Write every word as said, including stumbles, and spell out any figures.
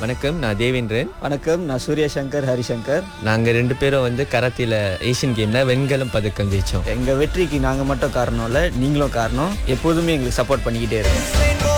வணக்கம், நான் தேவேந்திரன். வணக்கம், நான் சூர்யா சங்கர் ஹரிசங்கர். நாங்கள் ரெண்டு பேரும் வந்து கராத்தில ஏஷியன் கேமில் வெண்கலம் பதக்கம் ஜெயித்தோம். எங்கள் வெற்றிக்கு நாங்கள் மட்டும் காரணம் இல்லை, நீங்களும் காரணம். எப்போதுமே எங்களுக்கு சப்போர்ட் பண்ணிக்கிட்டே இருக்கோம்.